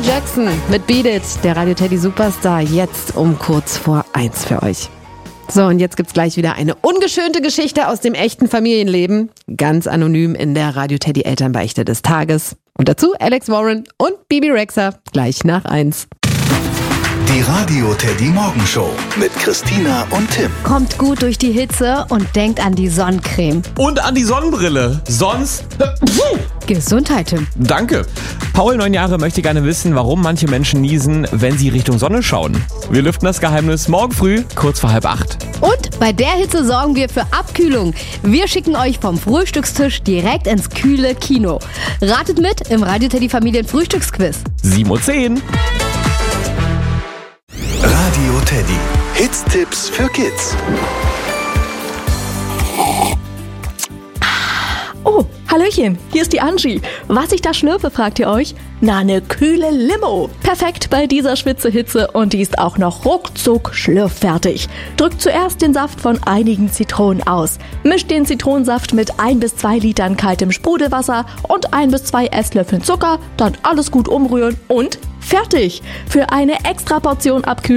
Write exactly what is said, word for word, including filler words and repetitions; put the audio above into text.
Jackson mit Beat It, der Radio Teddy Superstar, jetzt um kurz vor eins für euch. So, und jetzt gibt's gleich wieder eine ungeschönte Geschichte aus dem echten Familienleben. Ganz anonym in der Radio Teddy Elternbeichte des Tages. Und dazu Alex Warren und Bibi Rexha, gleich nach eins. Die Radio Teddy Morgenshow mit Christina und Tim. Kommt gut durch die Hitze und denkt an die Sonnencreme. Und an die Sonnenbrille. Sonst... Gesundheit, Tim. Danke. Paul, neun Jahre, möchte gerne wissen, warum manche Menschen niesen, wenn sie Richtung Sonne schauen. Wir lüften das Geheimnis morgen früh, kurz vor halb acht. Und bei der Hitze sorgen wir für Abkühlung. Wir schicken euch vom Frühstückstisch direkt ins kühle Kino. Ratet mit im Radio Teddy Familien Frühstücksquiz. sieben Uhr zehn. Radio Teddy. Hits-Tipps für Kids. Oh, Hallöchen, hier ist die Angie. Was ich da schlürfe, fragt ihr euch? Na, eine kühle Limo. Perfekt bei dieser Schwitzehitze und die ist auch noch ruckzuck schlürffertig. Drückt zuerst den Saft von einigen Zitronen aus. Mischt den Zitronensaft mit ein bis zwei Litern kaltem Sprudelwasser und ein bis zwei Esslöffeln Zucker, dann alles gut umrühren und fertig. Für eine extra Portion Abkühlung